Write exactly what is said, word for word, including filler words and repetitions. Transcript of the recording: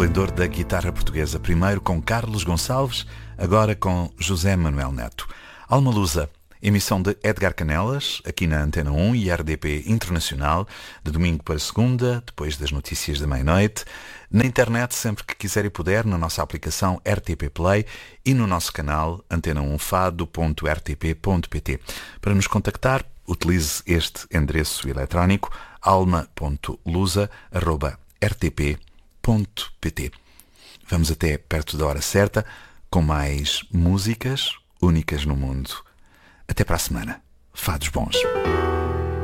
esplendor da guitarra portuguesa, primeiro com Carlos Gonçalves, agora com José Manuel Neto. Alma Lusa, emissão de Edgar Canelas, aqui na Antena um e R D P Internacional, de domingo para segunda, depois das notícias da meia-noite, na internet sempre que quiser e puder, na nossa aplicação R T P Play e no nosso canal antena um fado ponto r t p ponto p t. Para nos contactar, utilize este endereço eletrónico alma ponto lusa arroba r t p ponto p t. Vamos até perto da hora certa com mais músicas únicas no mundo. Até para a semana. Fados bons.